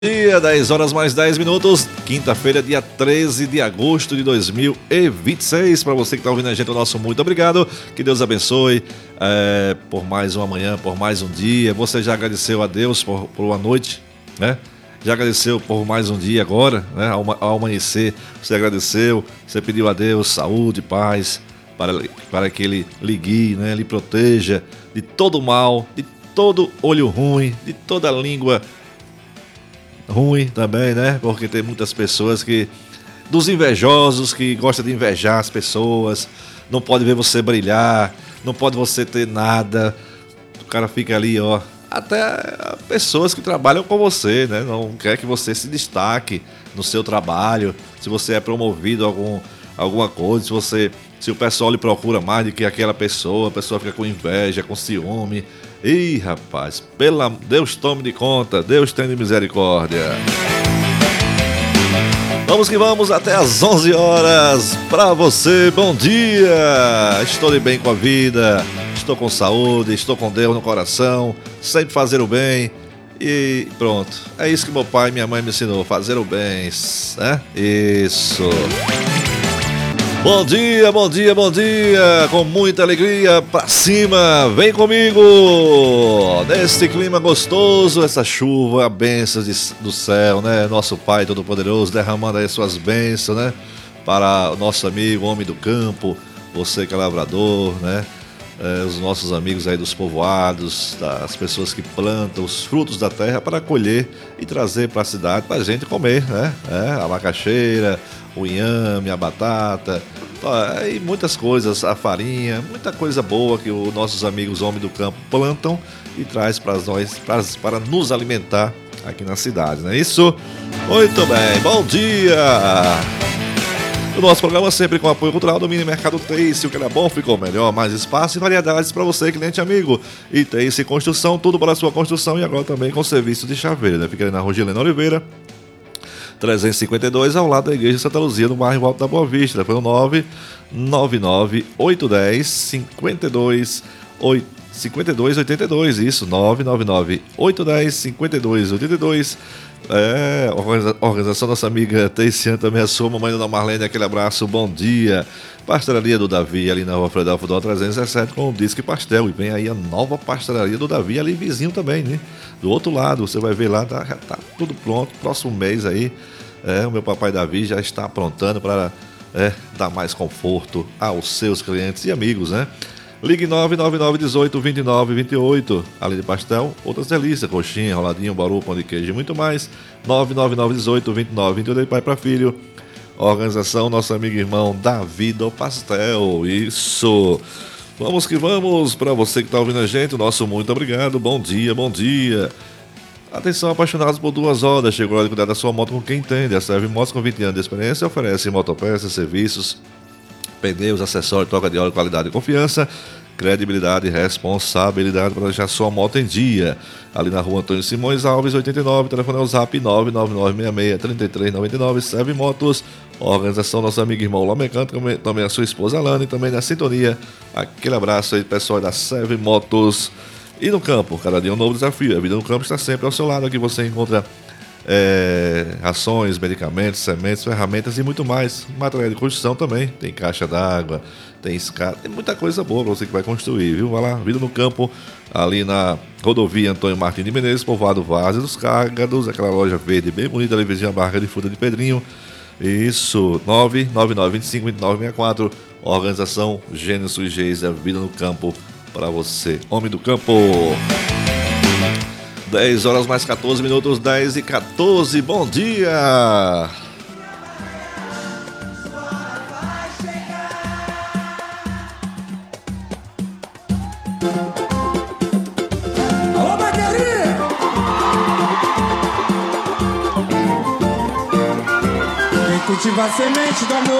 Dia, 10 horas mais 10 minutos, quinta-feira, dia 13 de agosto de 2026. Para você que está ouvindo a gente, o nosso muito obrigado. Que Deus abençoe por mais uma manhã, por mais um dia. Você já agradeceu a Deus por uma noite, né? Já agradeceu por mais um dia agora, né? Ao amanhecer, você agradeceu, você pediu a Deus saúde, paz, para que Ele lhe guie, né? Lhe proteja de todo mal, de todo olho ruim, de toda língua ruim também, né? Porque tem muitas pessoas dos invejosos que gostam de invejar as pessoas, não pode ver você brilhar, não pode você ter nada, o cara fica ali, ó. Até pessoas que trabalham com você, né? Não quer que você se destaque no seu trabalho, se você é promovido a alguma coisa, se o pessoal lhe procura mais do que aquela pessoa, a pessoa fica com inveja, com ciúme. Ih, rapaz, Deus tome de conta, Deus tenha de misericórdia. Vamos que vamos até às 11 horas. Pra você, bom dia. Estou de bem com a vida, estou com saúde, estou com Deus no coração, sempre fazer o bem. E pronto, é isso que meu pai e minha mãe me ensinou, fazer o bem, né? Isso. Bom dia, bom dia, bom dia, com muita alegria, pra cima, vem comigo, nesse clima gostoso, essa chuva, bênçãos do céu, né, nosso Pai Todo-Poderoso derramando aí suas bênçãos, né, para o nosso amigo, homem do campo, você que é lavrador, né, os nossos amigos aí dos povoados, das pessoas que plantam os frutos da terra para colher e trazer para a cidade, para a gente comer, né, a macaxeira, o inhame, a batata, e muitas coisas, a farinha, muita coisa boa que os nossos amigos homens do campo plantam e traz para nós, para nos alimentar aqui na cidade, não é isso? Muito bem, bom dia! O nosso programa sempre com apoio cultural do Mini Mercado Teice, o que era bom ficou melhor, mais espaço e variedades para você, cliente amigo. E Teice Construção, tudo para a sua construção e agora também com serviço de chaveiro, né? Fica ali na Rua Helena Oliveira, 352, ao lado da Igreja Santa Luzia, no bairro Alto da Boa Vista. Foi o 999-810-5282, isso, 999-810-5282. Organização nossa amiga Teiciana também, a sua mamãe Dona Marlene, aquele abraço, bom dia. Pastelaria do Davi, ali na Rua Fredelfo Dó 317, com o Disque Pastel. E vem aí a nova pastelaria do Davi, ali vizinho também, né? Do outro lado, você vai ver lá, já tá tudo pronto, próximo mês aí. O meu papai Davi já está aprontando para dar mais conforto aos seus clientes e amigos, né? Ligue 999-18-29-28. Além de pastel, outras delícias, coxinha, enroladinho, baru, pão de queijo e muito mais. 999-18-29-28, de pai para filho. Organização nosso amigo e irmão Davi do Pastel. Isso. Vamos que vamos. Para você que está ouvindo a gente, o nosso muito obrigado. Bom dia, bom dia. Atenção, apaixonados por duas rodas. Chegou a hora de cuidar da sua moto com quem entende. A Serve Motos, com 20 anos de experiência, oferece motopeças, serviços, pneus, acessórios, troca de óleo, qualidade e confiança, credibilidade e responsabilidade para deixar sua moto em dia. Ali na Rua Antônio Simões Alves, 89, telefone é o zap 999663399. Serve Motos, organização nosso amigo irmão Ló Mecânico, também a sua esposa Alana, e também na sintonia. Aquele abraço aí, pessoal da Serve Motos. E no campo, cada dia um novo desafio. A vida no campo está sempre ao seu lado. Aqui você encontra rações, medicamentos, sementes, ferramentas e muito mais. Material de construção também. Tem caixa d'água, tem escada, tem muita coisa boa para você que vai construir, viu? Vai lá, vida no campo, ali na rodovia Antônio Martins de Menezes, povoado Várzea dos Cágados, aquela loja verde bem bonita ali, vizinha Barra de Fruta de Pedrinho. Isso, 999-25-2964. Organização Gênesis Geis, a vida no campo para você, homem do campo. 10 horas mais 14 minutos, 10 e 14, bom dia! Alô, bateria! Quem cultiva a semente do amor